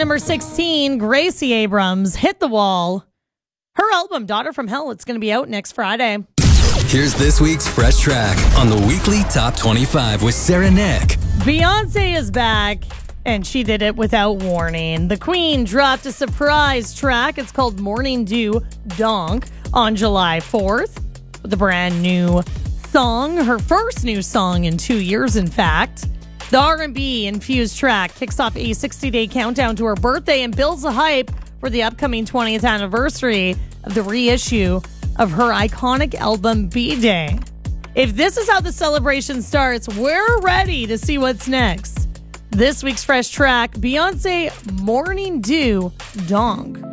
number 16, Gracie Abrams, Hit the Wall. Her album, Daughter from Hell, it's going to be out next Friday. Here's this week's Fresh Track on the weekly Top 25 with Sarah Nick. Beyonce is back, and she did it without warning. The Queen dropped a surprise track. It's called Morning Dew Donk on July 4th with a brand new song, her first new song in 2 years, in fact. The R&B infused track kicks off a 60-day countdown to her birthday and builds the hype for the upcoming 20th anniversary of the reissue of her iconic album B-Day. If this is how the celebration starts, we're ready to see what's next. This week's Fresh Track, Beyonce, Morning Dew Donk.